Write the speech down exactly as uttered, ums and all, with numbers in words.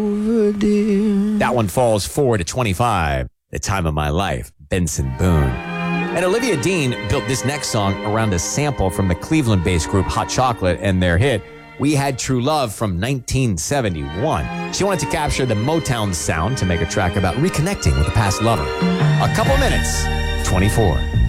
That one falls four to twenty-five. The Time of My Life, Benson Boone. And Olivia Dean built this next song around a sample from the Cleveland-based group Hot Chocolate and their hit, We Had True Love from nineteen seventy-one. She wanted to capture the Motown sound to make a track about reconnecting with a past lover. A couple minutes, twenty-four.